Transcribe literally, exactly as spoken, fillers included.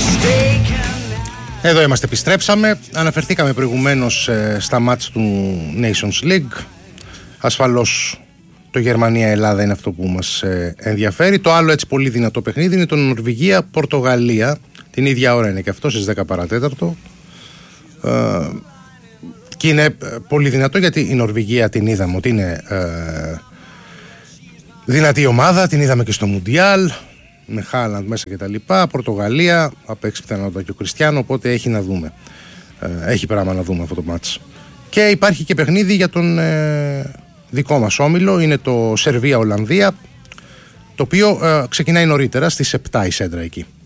Εδώ είμαστε, επιστρέψαμε. Αναφερθήκαμε προηγουμένως ε, στα μάτς του Nations League. Ασφαλώς το Γερμανία-Ελλάδα είναι αυτό που μας ε, ενδιαφέρει. Το άλλο έτσι πολύ δυνατό παιχνίδι είναι το Νορβηγία-Πορτογαλία. Την ίδια ώρα είναι και αυτό, στις δέκα παρά τέταρτο. Ε, και είναι πολύ δυνατό γιατί η Νορβηγία την είδαμε ότι είναι ε, δυνατή ομάδα. Την είδαμε και στο Μουντιάλ, με Χάλαντ μέσα και τα λοιπά. Πορτογαλία, απ' έξι πιθανότητα και ο Κριστιάνο, οπότε έχει να δούμε. Ε, έχει πράγμα να δούμε αυτό το μάτς. Και υπάρχει και παιχνίδι για τον ε, δικό μας όμιλο, είναι το Σερβία-Ολλανδία, το οποίο ε, ξεκινάει νωρίτερα, στις επτά η σέντρα εκεί.